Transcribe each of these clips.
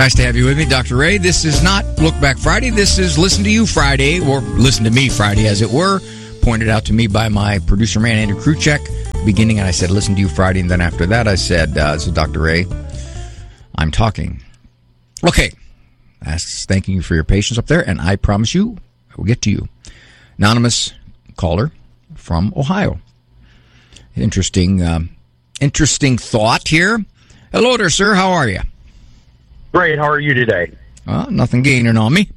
Nice to have you with me, Dr. Ray. This is not Look Back Friday. This is Listen to You Friday, or Listen to Me Friday, as it were. Pointed out to me by my producer man, Andrew Kruchek. Beginning, and I said, Listen to You Friday. And then after that, I said, so Dr. Ray, I'm talking. Okay. Thanking you for your patience up there. And I promise you, I will get to you. Anonymous caller from Ohio. Interesting thought here. Hello there, sir. How are you? Great. How are you today? Nothing gaining on me.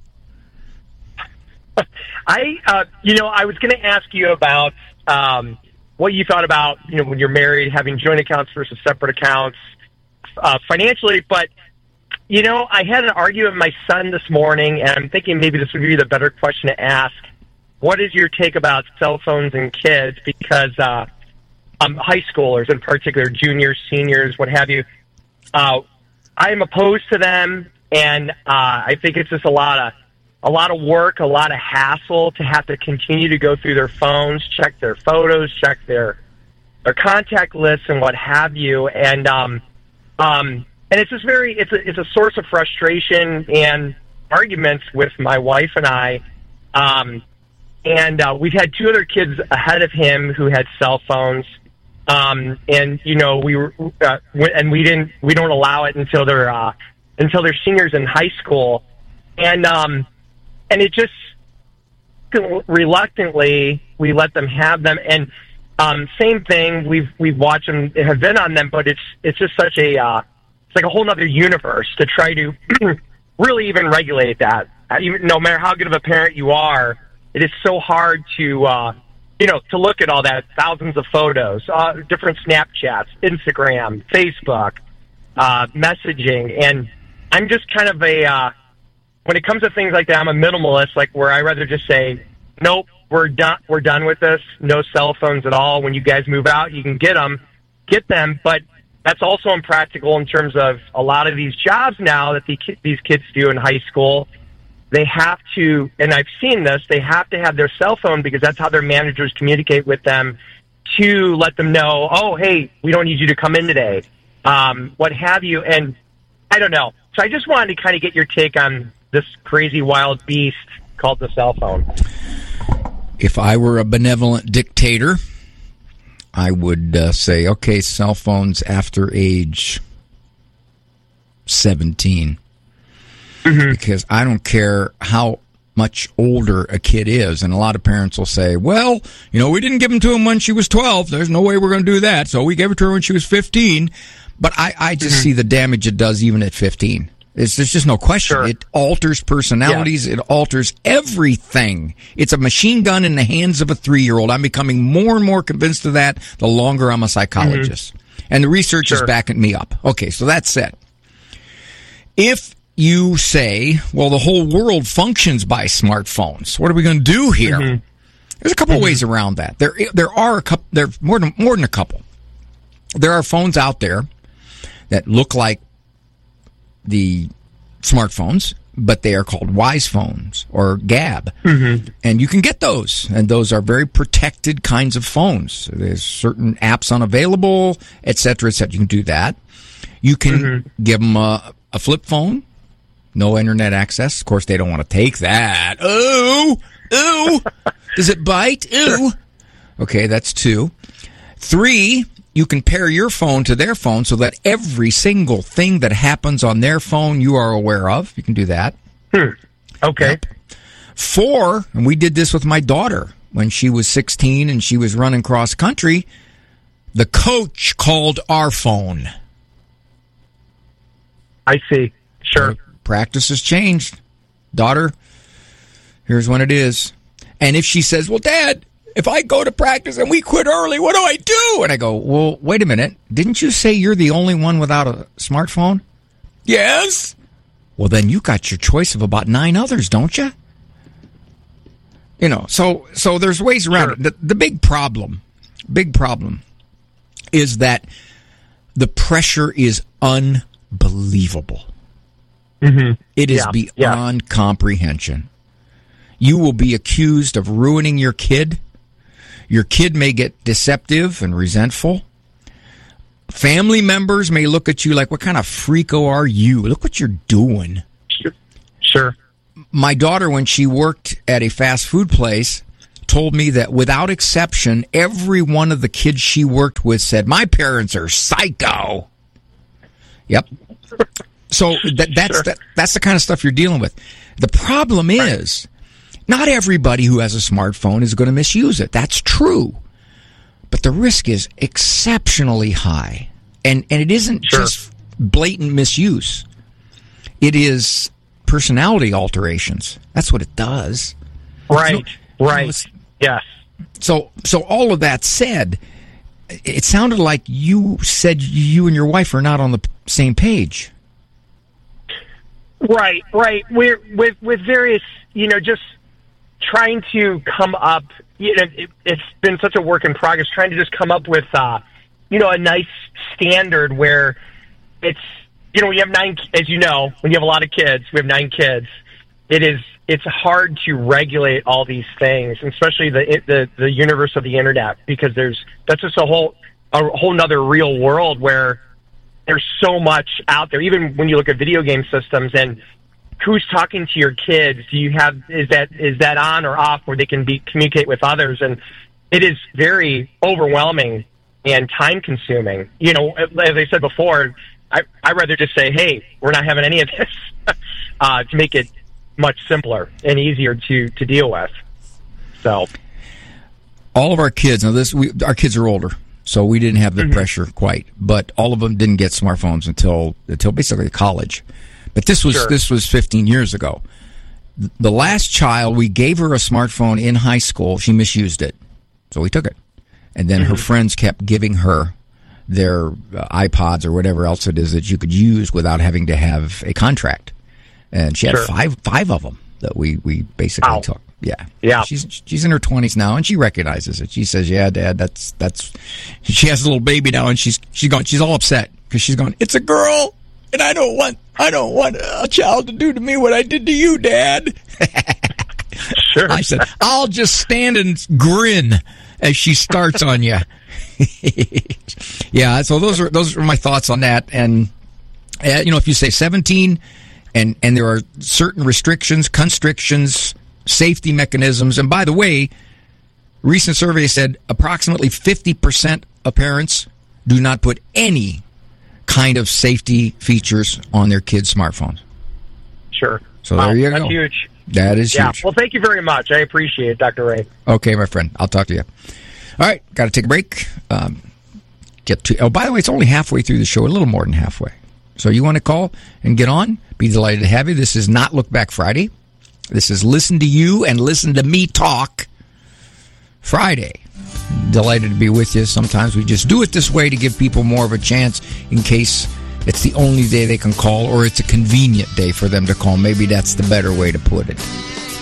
I was going to ask you about what you thought about, when you're married, having joint accounts versus separate accounts financially. But, I had an argument with my son this morning, and I'm thinking maybe this would be the better question to ask. What is your take about cell phones and kids? Because high schoolers, in particular, juniors, seniors, what have you, I am opposed to them, and I think it's just a lot of work, a lot of hassle to have to continue to go through their phones, check their photos, check their contact lists, and what have you. And it's just it's a source of frustration and arguments with my wife and I. And we've had two other kids ahead of him who had cell phones. And we don't allow it until they're seniors in high school. And it just reluctantly we let them have them. And same thing, we've watched them, have been on them, but it's just such it's like a whole nother universe to try to really even regulate that. Even no matter how good of a parent you are, it is so hard to to look at all that, thousands of photos, different Snapchats, Instagram, Facebook, messaging. And I'm just kind of when it comes to things like that, I'm a minimalist, like where I rather just say, nope, we're done with this. No cell phones at all. When you guys move out, you can get them. But that's also impractical in terms of a lot of these jobs now that these kids do in high school. They have to, and I've seen this, they have to have their cell phone because that's how their managers communicate with them to let them know, oh, hey, we don't need you to come in today, what have you. And I don't know. So I just wanted to kind of get your take on this crazy wild beast called the cell phone. If I were a benevolent dictator, I would say, okay, cell phones after age 17. Mm-hmm. Because I don't care how much older a kid is. And a lot of parents will say, well, we didn't give them to him when she was 12. There's no way we're going to do that. So we gave it to her when she was 15. But I just see the damage it does even at 15. There's just no question. Sure. It alters personalities. Yeah. It alters everything. It's a machine gun in the hands of a 3-year-old. I'm becoming more and more convinced of that the longer I'm a psychologist. Mm-hmm. And the research is backing me up. Okay, so that said, if you say, well, the whole world functions by smartphones, what are we going to do here? Mm-hmm. There's a couple of ways around that. There are a couple. There more than a couple. There are phones out there that look like the smartphones, but they are called Wise phones or Gab. Mm-hmm. And you can get those. And those are very protected kinds of phones. There's certain apps unavailable, et cetera, et cetera. You can do that. You can give them a flip phone, no internet access. Of course, they don't want to take that. Ooh. Does it bite? Ooh. Okay, that's 2. 3, you can pair your phone to their phone so that every single thing that happens on their phone you are aware of. You can do that. Okay. Yep. 4, and we did this with my daughter when she was 16 and she was running cross country. The coach called our phone. I see. Sure. Practice has changed. Daughter, here's when it is. And if she says, well, Dad, if I go to practice and we quit early, what do I do? And I go, well, wait a minute. Didn't you say you're the only one without a smartphone? Yes. Well, then you got your choice of about 9 others, don't you? So there's ways around it. The big problem is that the pressure is unbelievable. Mm-hmm. It is beyond comprehension. You will be accused of ruining your kid. Your kid may get deceptive and resentful. Family members may look at you like, what kind of freako are you? Look what you're doing. Sure. My daughter, when she worked at a fast food place, told me that without exception, every one of the kids she worked with said, my parents are psycho. Yep. So that's the kind of stuff you're dealing with. The problem is, not everybody who has a smartphone is going to misuse it. That's true. But the risk is exceptionally high. And it isn't just blatant misuse. It is personality alterations. That's what it does. Right. Yes. So all of that said, it sounded like you said you and your wife are not on the same page. Right. We're with various, just trying to come up. It's been such a work in progress, trying to just come up with, a nice standard where it's, we have 9, as you know, when you have a lot of kids, we have 9 kids. It's hard to regulate all these things, especially the universe of the internet, because that's just a whole nother real world where there's so much out there. Even when you look at video game systems and who's talking to your kids, is that on or off where they can communicate with others? And it is very overwhelming and time consuming. As I said before, I'd rather just say, hey, we're not having any of this to make it much simpler and easier to deal with. So, all of our kids, our kids are older, so we didn't have the pressure quite, but all of them didn't get smartphones until basically college. But this was 15 years ago. The last child, we gave her a smartphone in high school. She misused it, so we took it. And then her friends kept giving her their iPods or whatever else it is that you could use without having to have a contract. And she had five of them that we basically took. Yeah. She's in her 20s now, and she recognizes it. She says, "Yeah, Dad, that's." She has a little baby now, and she's all upset because she's going, "It's a girl, and I don't want a child to do to me what I did to you, Dad." Sure. I said, "I'll just stand and grin as she starts on you." Yeah. So those are my thoughts on that. And if you say 17. And there are certain restrictions, constrictions, safety mechanisms. And by the way, recent survey said approximately 50% of parents do not put any kind of safety features on their kids' smartphones. Sure. So there you go. That's huge. That is huge. Well, thank you very much. I appreciate it, Dr. Ray. Okay, my friend. I'll talk to you. All right. Got to take a break. By the way, it's only halfway through the show, a little more than halfway. So you want to call and get on? Be delighted to have you. This is not Look Back Friday. This is Listen to You and Listen to Me Talk Friday. Delighted to be with you. Sometimes we just do it this way to give people more of a chance in case it's the only day they can call or it's a convenient day for them to call. Maybe that's the better way to put it.